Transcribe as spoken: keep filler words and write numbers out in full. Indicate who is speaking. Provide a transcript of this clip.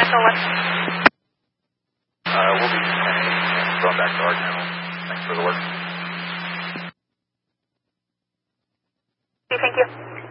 Speaker 1: Central West.
Speaker 2: Uh, we'll be going back to our channel. Thanks for the work.
Speaker 1: Thank you.